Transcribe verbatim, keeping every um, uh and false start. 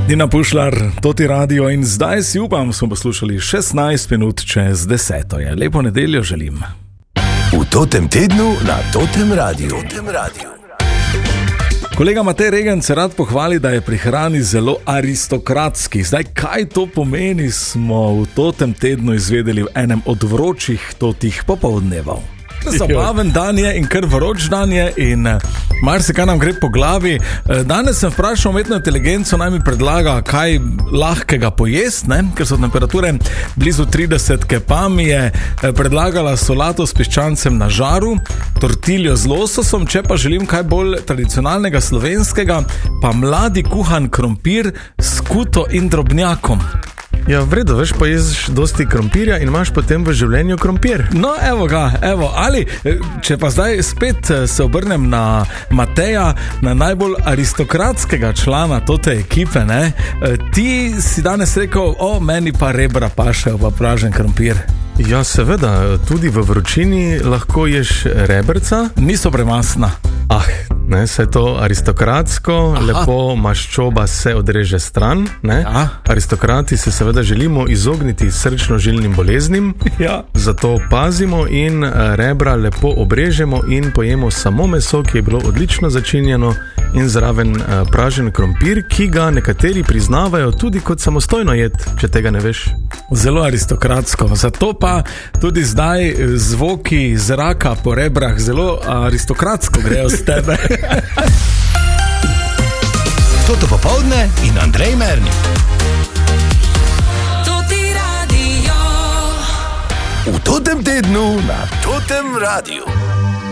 Dina Pušlar, Toti radio in zdaj si upam, smo poslušali šestnajst minut čez deseto je. Lepo nedeljo želim. V Totem tednu na Totem radiju. Totem radiju. Kolega Matej Regen se rad pohvali, da je pri hrani zelo aristokratski. Zdaj, kaj to pomeni, smo v Totem tednu izvedeli v enem od vročih totih popoldnevov. Zabaven dan je in kar vroč dan je in marsikaj nam gre po glavi. Danes sem vprašal umetno inteligenco, naj mi predlaga kaj lahkega pojest, ne? Ker so temperature blizu trideset, pa mi je predlagala solato s piščancem na žaru, tortiljo z lososom, če pa želim kaj bolj tradicionalnega slovenskega, pa mladi kuhan krompir s skuto in drobnjakom. Ja, v redu, veš, pa ješ dosti krompirja in imaš potem v življenju krompir. No, evo ga, evo, ali, če pa zdaj spet se obrnem na Mateja, na najbolj aristokratskega člana tote ekipe, ne, ti si danes rekel, o, meni pa rebra pašejo, pa pražen krompir. Ja, seveda, tudi v vročini lahko ješ rebrca. Niso premasna. Ah, ne, se je to aristokratsko, aha, lepo maščoba se odreže stran, ne? Ja. Aristokrati se seveda želimo izogniti srčno-žilnim boleznim, ja, zato pazimo in rebra lepo obrežemo in pojemo samo meso, ki je bilo odlično začinjeno, in zraven pražen krompir, ki ga nekateri priznavajo tudi kot samostojno jed, če tega ne veš. Zelo aristokratsko, zato pa tudi zdaj zvoki zraka po rebrah zelo aristokratsko grejo z tebe. Toto popoldne in Andrej Mernik. Toti radio. V Totem tednu na Totem radiju.